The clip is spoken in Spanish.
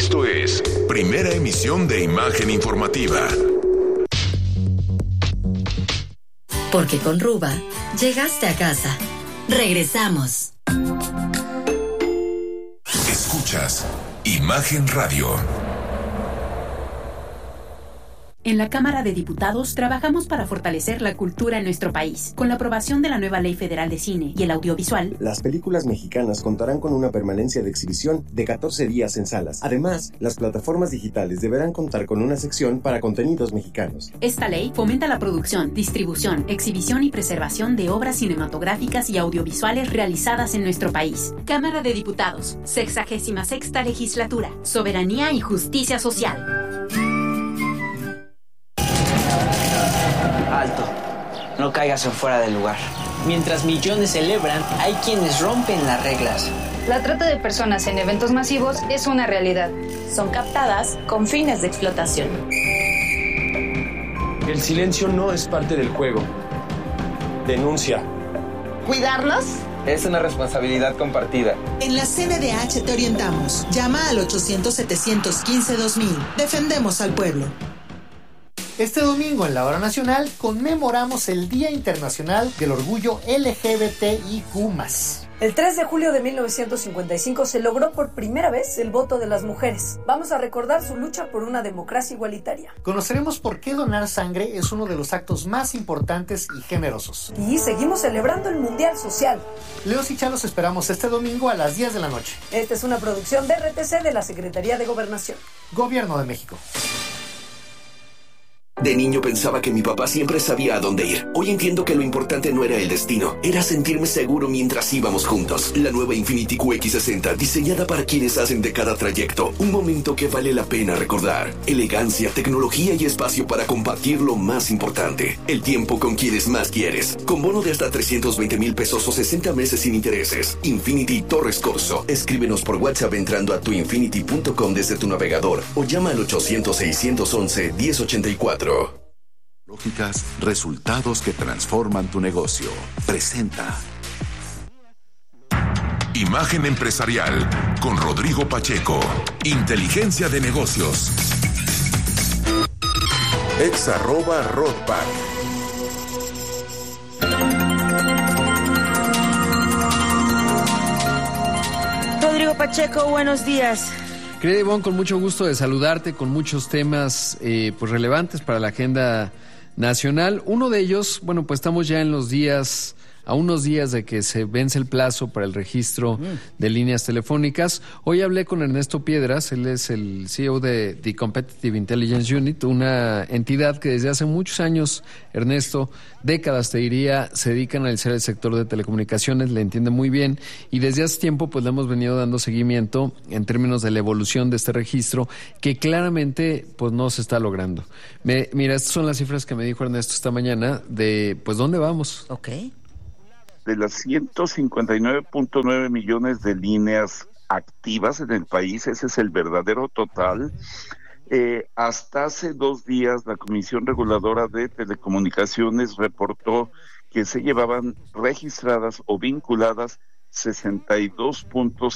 Esto es Primera Emisión de Imagen Informativa. Porque con Ruba llegaste a casa. Regresamos. Escuchas Imagen Radio. En la Cámara de Diputados trabajamos para fortalecer la cultura en nuestro país. Con la aprobación de la nueva Ley Federal de Cine y el Audiovisual, las películas mexicanas contarán con una permanencia de exhibición de 14 días en salas. Además, las plataformas digitales deberán contar con una sección para contenidos mexicanos. Esta ley fomenta la producción, distribución, exhibición y preservación de obras cinematográficas y audiovisuales realizadas en nuestro país. Cámara de Diputados, 66ª Legislatura, Soberanía y Justicia Social. Alto, no caigas en fuera del lugar. Mientras millones celebran, hay quienes rompen las reglas. La trata de personas en eventos masivos es una realidad. Son captadas con fines de explotación. El silencio no es parte del juego. Denuncia. ¿Cuidarnos? Es una responsabilidad compartida. En la CNDH te orientamos. Llama al 800-715-2000. Defendemos al pueblo. Este domingo en la Hora Nacional conmemoramos el Día Internacional del Orgullo LGBTIQ+. El 3 de julio de 1955 se logró por primera vez el voto de las mujeres. Vamos a recordar su lucha por una democracia igualitaria. Conoceremos por qué donar sangre es uno de los actos más importantes y generosos. Y seguimos celebrando el Mundial Social. Leos y Chá los esperamos este domingo a las 10 de la noche. Esta es una producción de RTC de la Secretaría de Gobernación. Gobierno de México. De niño pensaba que mi papá siempre sabía a dónde ir. Hoy entiendo que lo importante no era el destino, era sentirme seguro mientras íbamos juntos. La nueva Infiniti QX60, diseñada para quienes hacen de cada trayecto un momento que vale la pena recordar. Elegancia, tecnología y espacio para compartir lo más importante, el tiempo con quienes más quieres. Con bono de hasta 320,000 pesos o 60 meses sin intereses. Infiniti Torres Corso. Escríbenos por WhatsApp entrando a tuinfinity.com desde tu navegador o llama al 800-611-1084. Lógicas, resultados que transforman tu negocio. Presenta Imagen Empresarial con Rodrigo Pacheco. Inteligencia de negocios. @Rodpack. Rodrigo Pacheco, buenos días. Querida Ivonne, con mucho gusto de saludarte, con muchos temas pues relevantes para la agenda nacional. Uno de ellos, bueno, pues estamos ya en los días, a unos días de que se vence el plazo para el registro de líneas telefónicas. Hoy hablé con Ernesto Piedras, él es el CEO de The Competitive Intelligence Unit, una entidad que desde hace muchos años, Ernesto, décadas te diría, se dedica a analizar el sector de telecomunicaciones, le entiende muy bien, y desde hace tiempo pues le hemos venido dando seguimiento en términos de la evolución de este registro, que claramente pues no se está logrando. Mira, estas son las cifras que me dijo Ernesto esta mañana de pues dónde vamos. Ok. De las 159.9 millones de líneas activas en el país, ese es el verdadero total. Hasta hace 2 días, la Comisión Reguladora de Telecomunicaciones reportó que se llevaban registradas o vinculadas 62.7